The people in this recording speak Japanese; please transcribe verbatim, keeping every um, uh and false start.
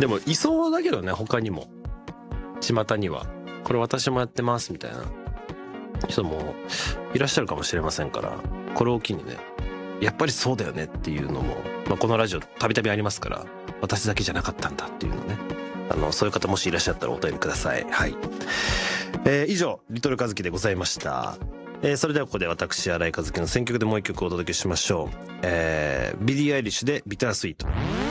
でもいそうだけどね、他にも巷にはこれ私もやってますみたいな人もいらっしゃるかもしれませんから、これを機にね、やっぱりそうだよねっていうのも、まあ、このラジオたびたびありますから、私だけじゃなかったんだっていうのね、あのそういう方もしいらっしゃったらお便りください。はい、えー、以上リトルカズキでございました。えー、それではここで私新井和樹の選曲でもう一曲お届けしましょう。えー、ビリー・アイリッシュでビタースイート。